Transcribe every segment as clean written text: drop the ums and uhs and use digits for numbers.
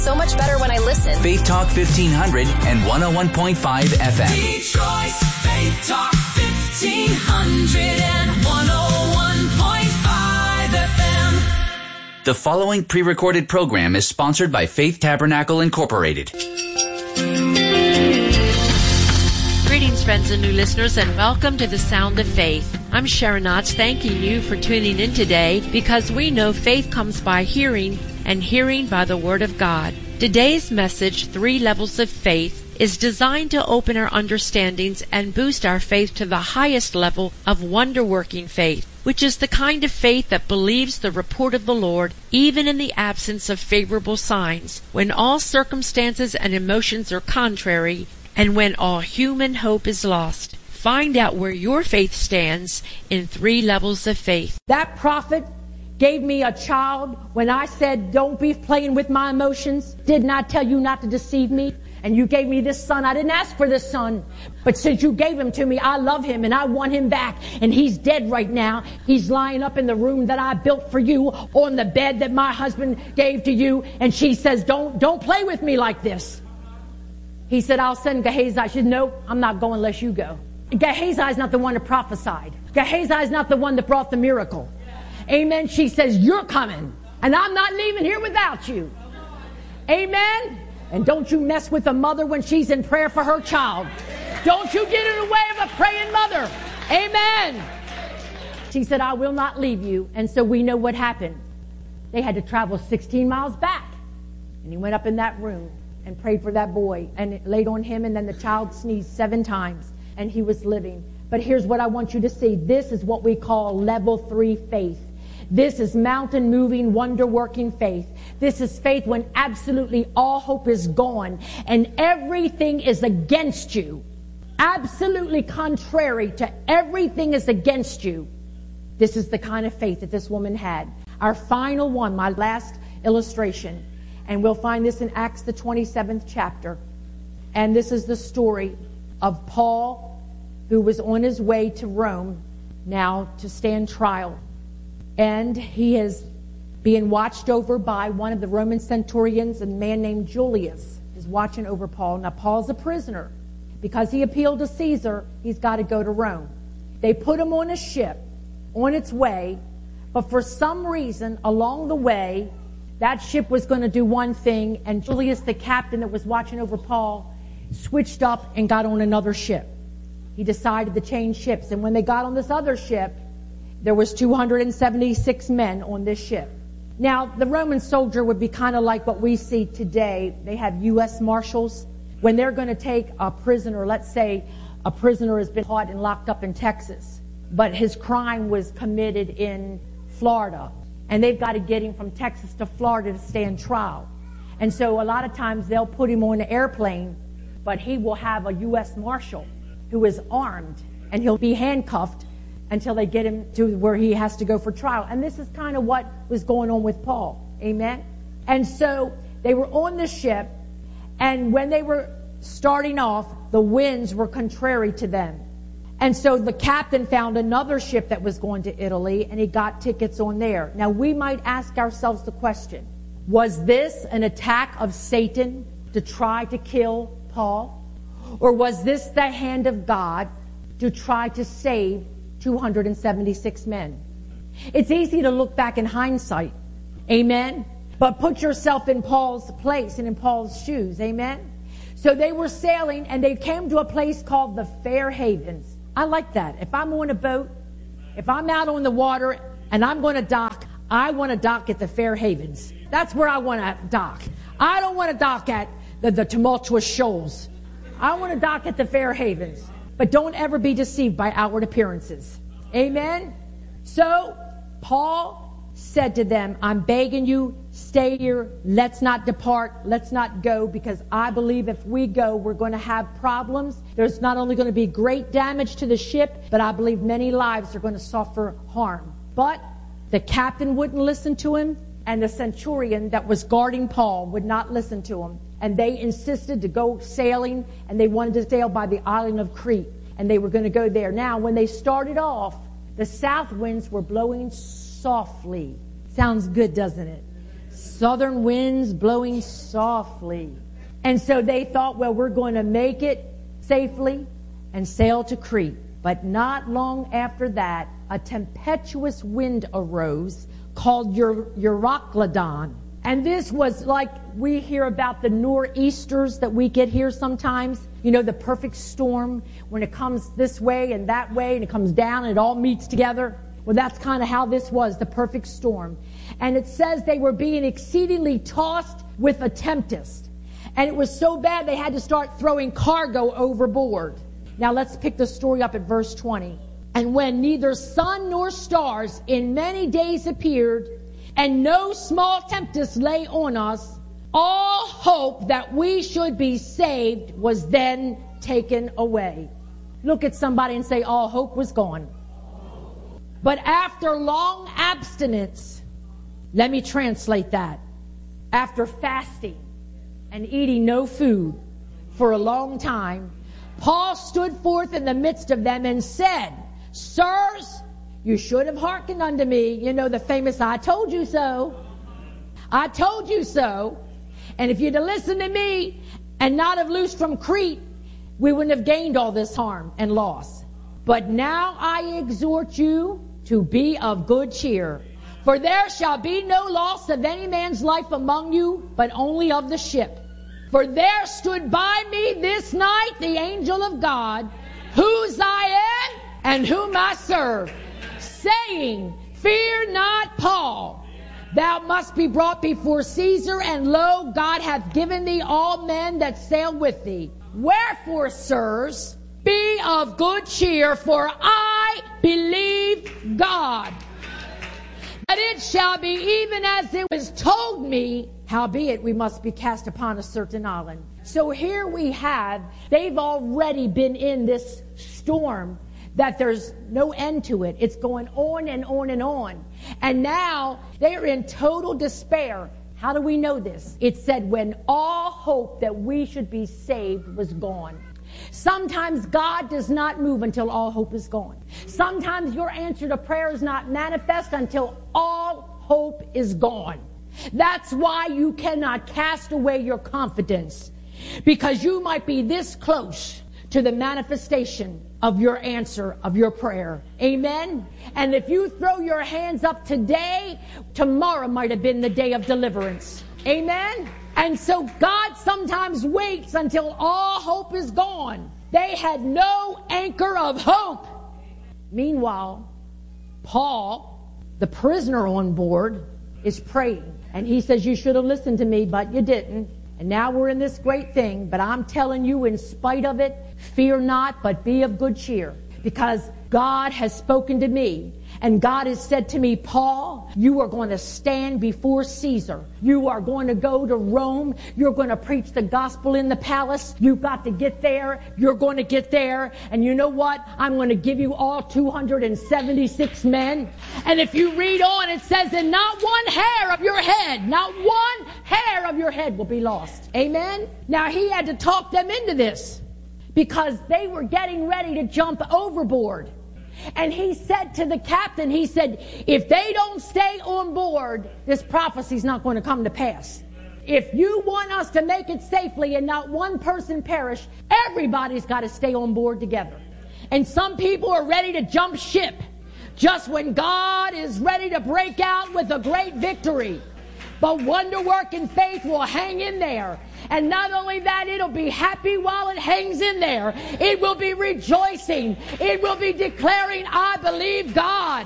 So much better when I listen. Faith Talk 1500 and 101.5 FM. Detroit's Faith Talk 1500 and 101.5 FM. The following pre-recorded program is sponsored by Faith Tabernacle Incorporated. Greetings, friends and new listeners, and welcome to the Sound of Faith. I'm Sharon Knotts, thanking you for tuning in today, because we know faith comes by hearing, and hearing by the Word of God. Today's message, 3 Levels of Faith, is designed to open our understandings and boost our faith to the highest level of wonder-working faith, which is the kind of faith that believes the report of the Lord even in the absence of favorable signs, when all circumstances and emotions are contrary, and when all human hope is lost. Find out where your faith stands in 3 levels of faith. That prophet gave me a child when I said, don't be playing with my emotions. Did not tell you not to deceive me. And you gave me this son. I didn't ask for this son. But since you gave him to me, I love him and I want him back. And he's dead right now. He's lying up in the room that I built for you, on the bed that my husband gave to you. And she says, don't play with me like this. He said, I'll send Gehazi. She said, no, I'm not going unless you go. Gehazi is not the one that prophesied. Gehazi is not the one that brought the miracle. Amen. She says, you're coming, and I'm not leaving here without you. Amen. And don't you mess with a mother when she's in prayer for her child. Don't you get in the way of a praying mother. Amen. She said, I will not leave you. And so we know what happened. They had to travel 16 miles back. And he went up in that room and prayed for that boy and laid on him, and then the child sneezed 7 times and he was living. But here's what I want you to see. This is what we call level 3 faith. This is mountain-moving, wonder-working faith. This is faith when absolutely all hope is gone and everything is against you. Absolutely contrary to everything is against you. This is the kind of faith that this woman had. Our final one, my last illustration, and we'll find this in Acts the 27th chapter. And this is the story of Paul, who was on his way to Rome now to stand trial. And he is being watched over by one of the Roman centurions, a man named Julius is watching over Paul. Now, Paul's a prisoner. Because he appealed to Caesar, he's got to go to Rome. They put him on a ship on its way, but for some reason along the way, that ship was going to do one thing, and Julius, the captain that was watching over Paul, switched up and got on another ship. He decided to change ships, and when they got on this other ship, there was 276 men on this ship. Now, the Roman soldier would be kind of like what we see today. They have U.S. Marshals. When they're going to take a prisoner, let's say a prisoner has been caught and locked up in Texas, but his crime was committed in Florida, and they've got to get him from Texas to Florida to stand trial. And so a lot of times they'll put him on an airplane, but he will have a U.S. Marshal who is armed, and he'll be handcuffed until they get him to where he has to go for trial. And this is kind of what was going on with Paul. Amen? And so they were on the ship, and when they were starting off, the winds were contrary to them. And so the captain found another ship that was going to Italy, and he got tickets on there. Now, we might ask ourselves the question, was this an attack of Satan to try to kill Paul? Or was this the hand of God to try to save 276 men? It's easy to look back in hindsight. Amen? But put yourself in Paul's place and in Paul's shoes. Amen? So they were sailing, and they came to a place called the Fair Havens. I like that. If I'm on a boat, if I'm out on the water and I'm going to dock, I want to dock at the Fair Havens. That's where I want to dock. I don't want to dock at the tumultuous shoals. I want to dock at the Fair Havens. But don't ever be deceived by outward appearances. Amen? So Paul said to them, I'm begging you, stay here. Let's not depart. Let's not go, because I believe if we go, we're going to have problems. There's not only going to be great damage to the ship, but I believe many lives are going to suffer harm. But the captain wouldn't listen to him, and the centurion that was guarding Paul would not listen to him. And they insisted to go sailing, and they wanted to sail by the island of Crete, and they were going to go there. Now, when they started off, the south winds were blowing softly. Sounds good, doesn't it? southern winds blowing softly. And so they thought, well, we're going to make it safely and sail to Crete. But not long after that, a tempestuous wind arose called Euroclydon. And this was like we hear about the nor'easters that we get here sometimes. You know, the perfect storm when it comes this way and that way and it comes down and it all meets together. Well, that's kind of how this was, the perfect storm. And it says they were being exceedingly tossed with a tempest. And it was so bad they had to start throwing cargo overboard. Now let's pick the story up at verse 20. And when neither sun nor stars in many days appeared, and no small tempest lay on us, all hope that we should be saved was then taken away. Look at somebody and say, all hope was gone. But after long abstinence, let me translate that. After fasting and eating no food for a long time, Paul stood forth in the midst of them and said, Sirs, you should have hearkened unto me. You know the famous, I told you so. I told you so. And if you'd have listened to me and not have loosed from Crete, we wouldn't have gained all this harm and loss. But now I exhort you to be of good cheer. For there shall be no loss of any man's life among you, but only of the ship. For there stood by me this night the angel of God, whose I am and whom I serve, saying, Fear not, Paul, thou must be brought before Caesar, and lo, God hath given thee all men that sail with thee. Wherefore, sirs, be of good cheer, for I believe God, that it shall be even as it was told me, howbeit we must be cast upon a certain island. So here we have, they've already been in this storm that there's no end to it. It's going on and on and on. And now they're in total despair. How do we know this? It said when all hope that we should be saved was gone. Sometimes God does not move until all hope is gone. Sometimes your answer to prayer is not manifest until all hope is gone. That's why you cannot cast away your confidence, because you might be this close to the manifestation of your answer, of your prayer. Amen? And if you throw your hands up today, tomorrow might have been the day of deliverance. Amen? And so God sometimes waits until all hope is gone. They had no anchor of hope. Meanwhile, Paul, the prisoner on board, is praying. And he says, you should have listened to me, but you didn't. And now we're in this great thing. But I'm telling you, in spite of it, fear not, but be of good cheer. Because God has spoken to me. And God has said to me, Paul, you are going to stand before Caesar. You are going to go to Rome. You're going to preach the gospel in the palace. You've got to get there. You're going to get there. And you know what? I'm going to give you all 276 men. And if you read on, it says that not one hair of your head, not one hair of your head will be lost. Amen? Now, he had to talk them into this because they were getting ready to jump overboard. And he said to the captain, he said, if they don't stay on board, this prophecy's not going to come to pass. If you want us to make it safely and not one person perish, everybody's got to stay on board together. And some people are ready to jump ship just when God is ready to break out with a great victory. But wonder-working faith will hang in there. And not only that, it'll be happy while it hangs in there. It will be rejoicing. It will be declaring, I believe God.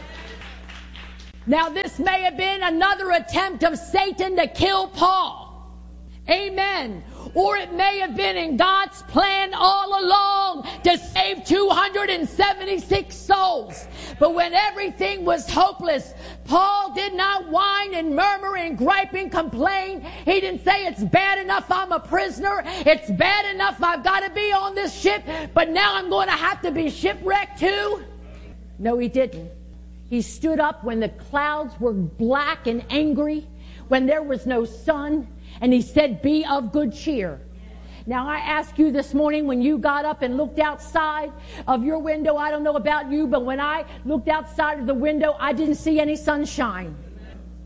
Now, this may have been another attempt of Satan to kill Paul. Amen. Or it may have been in God's plan all along to save 276 souls. But when everything was hopeless, Paul did not whine and murmur and gripe and complain. He didn't say, it's bad enough I'm a prisoner. It's bad enough I've got to be on this ship, but now I'm going to have to be shipwrecked too. No, he didn't. He stood up when the clouds were black and angry, when there was no sun. And he said, be of good cheer. Now, I ask you this morning, when you got up and looked outside of your window, I don't know about you, but when I looked outside of the window, I didn't see any sunshine.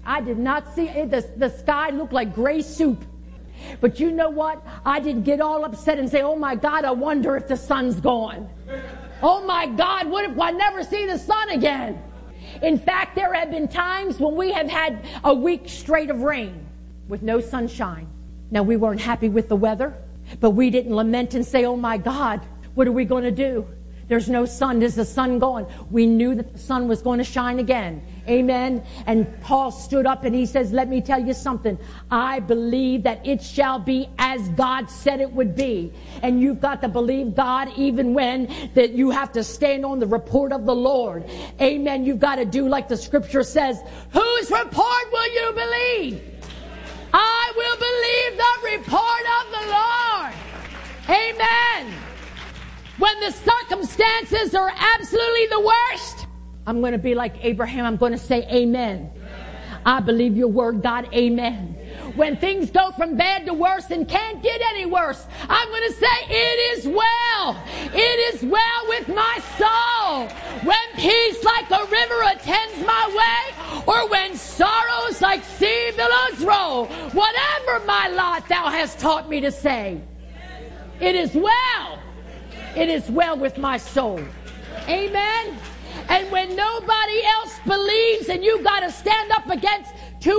I did not see it. The sky looked like gray soup. But you know what? I didn't get all upset and say, oh my God, I wonder if the sun's gone. Oh my God, what if I never see the sun again? In fact, there have been times when we have had a week straight of rain with no sunshine. Now, we weren't happy with the weather, but we didn't lament and say, oh my God, what are we going to do? There's no sun. Is the sun gone? We knew that the sun was going to shine again. Amen. And Paul stood up and he says, let me tell you something. I believe that it shall be as God said it would be. And you've got to believe God even when that you have to stand on the report of the Lord. Amen. You've got to do like the scripture says, whose report will you believe? I will believe the report of the Lord. Amen. When the circumstances are absolutely the worst, I'm going to be like Abraham. I'm going to say amen. I believe your word, God. Amen. When things go from bad to worse and can't get any worse, I'm going to say it is well. It is well with my soul. When peace like a river attends my way, or when sorrows like sea billows roll, whatever my lot thou hast taught me to say, it is well. It is well with my soul. Amen. And when nobody else believes and you got to stand up against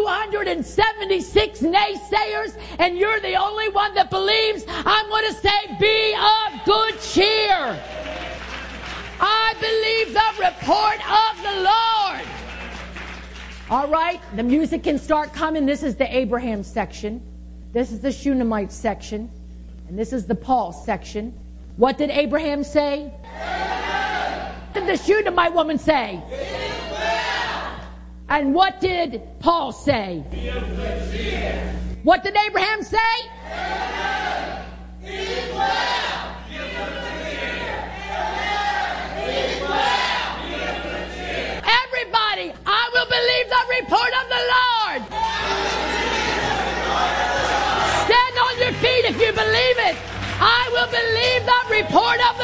276 naysayers and you're the only one that believes, I'm going to say, be of good cheer. I believe the report of the Lord. All right, the music can start coming. This is the Abraham section. This is the Shunammite section. And this is the Paul section. What did Abraham say? What did the Shunammite woman say? And what did Paul say? What did Abraham say? Everybody, I will believe the report of the Lord. Stand on your feet if you believe it. I will believe the report of the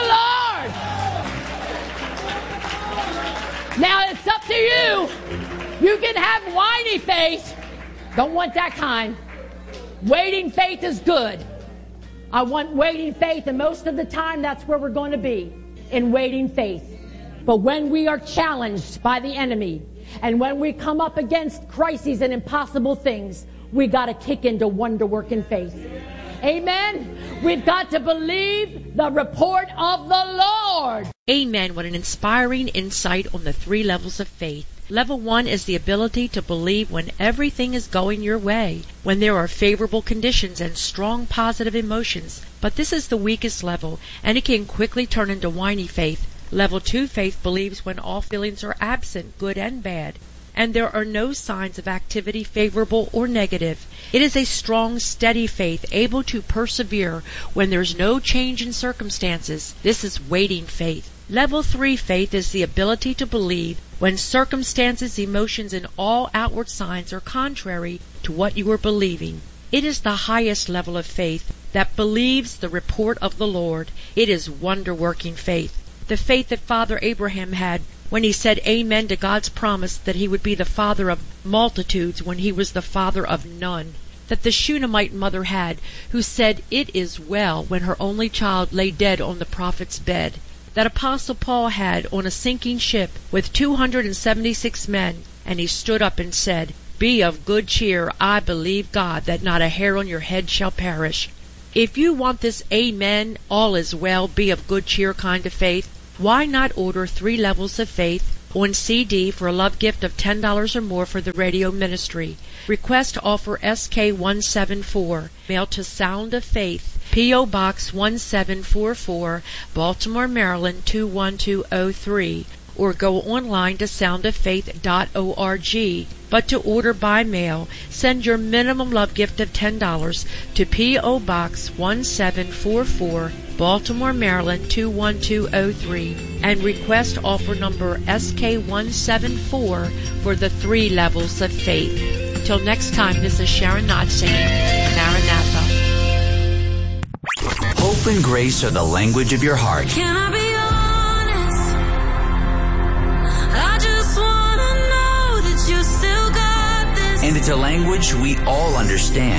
Lord. Now it's up to you. You can have whiny faith. Don't want that kind. Waiting faith is good. I want waiting faith, and most of the time that's where we're going to be, in waiting faith. But when we are challenged by the enemy, and when we come up against crises and impossible things, we got to kick into wonder-working faith. Amen. We've got to believe the report of the Lord. Amen. What an inspiring insight on the 3 levels of faith. Level 1 is the ability to believe when everything is going your way, when there are favorable conditions and strong positive emotions. But this is the weakest level, and it can quickly turn into whiny faith. Level 2 faith believes when all feelings are absent, good and bad, and there are no signs of activity, favorable or negative. It is a strong, steady faith, able to persevere when there's no change in circumstances. This is waiting faith. Level 3 faith is the ability to believe when circumstances, emotions, and all outward signs are contrary to what you are believing. It is the highest level of faith that believes the report of the Lord. It is wonder-working faith. The faith that Father Abraham had when he said amen to God's promise that he would be the father of multitudes when he was the father of none. That the Shunammite mother had, who said, it is well, when her only child lay dead on the prophet's bed. That Apostle Paul had on a sinking ship with 276 men, and he stood up and said, be of good cheer, I believe God, that not a hair on your head shall perish. If you want this amen, all is well, be of good cheer kind of faith, why not order 3 levels of faith on CD for a love gift of $10 or more for the radio ministry? Request offer SK174. Mail to Sound of Faith, P.O. Box 1744, Baltimore, Maryland 21203. Or go online to soundoffaith.org. But to order by mail, send your minimum love gift of $10 to P.O. Box 1744, Baltimore, Maryland 21203, and request offer number SK174 for the 3 levels of faith. Till next time, this is Sharon Knott saying, Maranatha. Hope and grace are the language of your heart. Can I be honest? I just wanna know that you still got this. and it's a language we all understand.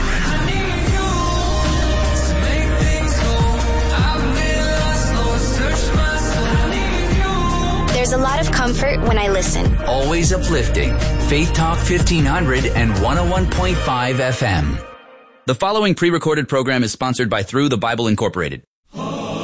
There's a lot of comfort when I listen. Always uplifting. Faith Talk 1500 and 101.5 FM. The following pre-recorded program is sponsored by Through the Bible Incorporated.